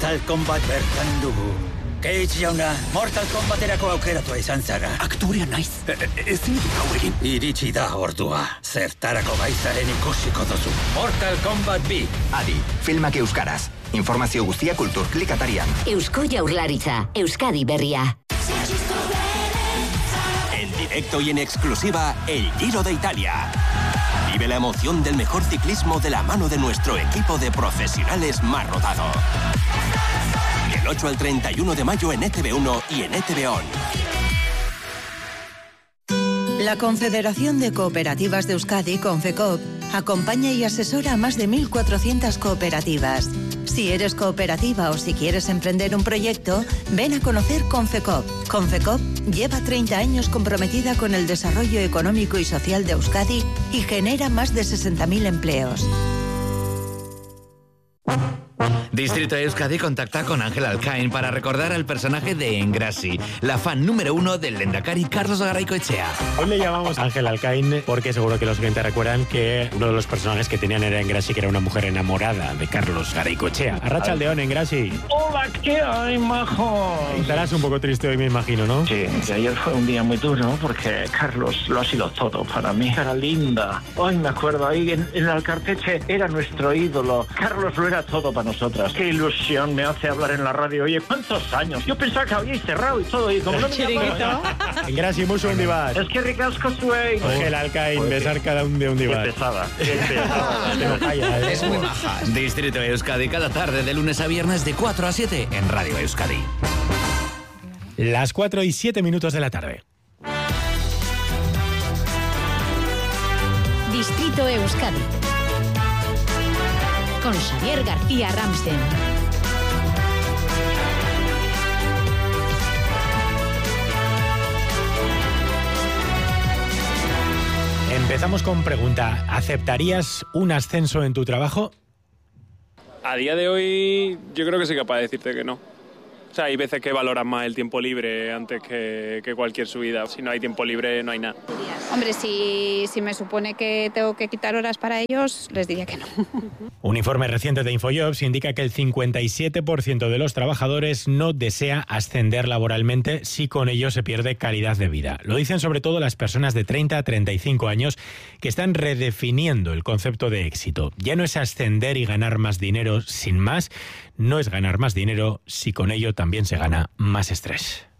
Mortal Kombat bertan dugu. Cage jauna, Mortal Kombaterako aukeratua izan zara. Aktorea naiz. Ezin dut hau egin. Iritsi da ordua. Zertarako gaizaren ikusiko duzu. Mortal Kombat 2. Adi, filmak euskaraz. Informazio guztia Kulturklik atarian. Eusko Jaurlaritza, Euskadi berria. En directo y en exclusiva, el Giro de Italia. Vive la emoción del mejor ciclismo de la mano de nuestro equipo de profesionales más rodado. Del 8 al 31 de mayo en ETV1 y en ETV On. La Confederación de Cooperativas de Euskadi, Confecoop, acompaña y asesora a más de 1.400 cooperativas. Si eres cooperativa o si quieres emprender un proyecto, ven a conocer Confecoop. Confecoop lleva 30 años comprometida con el desarrollo económico y social de Euskadi y genera más de 60.000 empleos. Distrito de Euskadi contacta con Ángel Alcain para recordar al personaje de Engrasi, la fan número 1 del lehendakari Carlos Garaikoetxea. Hoy le llamamos Ángel Alcain porque seguro que los clientes recuerdan que uno de los personajes que tenían era Engrasi, que era una mujer enamorada de Carlos Garaikoetxea. Arratsaldeon, Engrasi. Hola, ¿qué hay, majo? Estarás un poco triste hoy, me imagino, ¿no? Sí, que ayer fue un día muy duro porque Carlos lo ha sido todo para mí. Era linda. Hoy me acuerdo, ahí en Alcarteche era nuestro ídolo. Carlos lo era todo para nosotras. Qué ilusión me hace hablar en la radio. Oye, ¿cuántos años? Yo pensaba que habíais cerrado y todo. Y como no me llamaban... Engrasi, mucho un divat. Es que ricasco suey. Ángel Alcain, besar cada un de un divat. Qué pesada. Qué pesada. Es muy maja. Distrito de Euskadi, cada tarde de lunes a viernes de 4 a 7 en Radio Euskadi. Las 4:07 de la tarde. Distrito Euskadi. Con Xavier García Ramsten. Empezamos con pregunta. ¿Aceptarías un ascenso en tu trabajo? A día de hoy yo creo que soy capaz de decirte que no. O sea, hay veces que valoran más el tiempo libre antes que cualquier subida. Si no hay tiempo libre, no hay nada. Hombre, si me supone que tengo que quitar horas para ellos, les diría que no. Un informe reciente de Infojobs indica que el 57% de los trabajadores no desea ascender laboralmente si con ello se pierde calidad de vida. Lo dicen sobre todo las personas de 30 a 35 años que están redefiniendo el concepto de éxito. Ya no es ascender y ganar más dinero sin más, no es ganar más dinero si con ello también se gana más estrés.